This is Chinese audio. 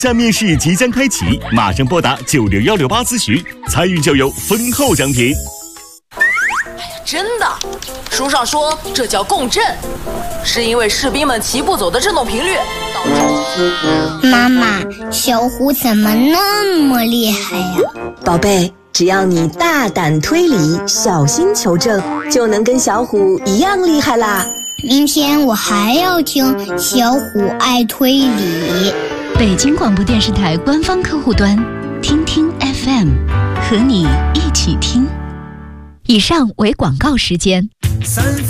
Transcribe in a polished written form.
站面试即将开启，马上拨打96168咨询，参与就有丰厚奖品。 真的，书上说这叫共振，是因为士兵们齐步走的振动频率导致。 妈妈，小虎怎么那么厉害呀？ 宝贝，只要你大胆推理，小心求证，就能跟小虎一样厉害啦。 明天我还要听小虎爱推理。 北京广播电视台官方客户端，听听 FM， 和你一起听。以上为广告时间。